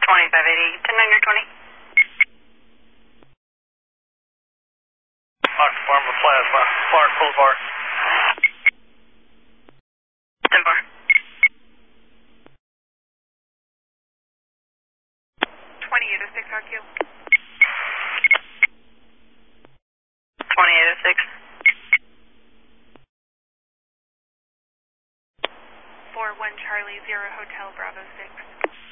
2580, 10920. Fox Pharma Plasma, Clark Boulevard. 10 bar. 2806 RQ. 2806. 41 Charlie 0 Hotel Bravo 6.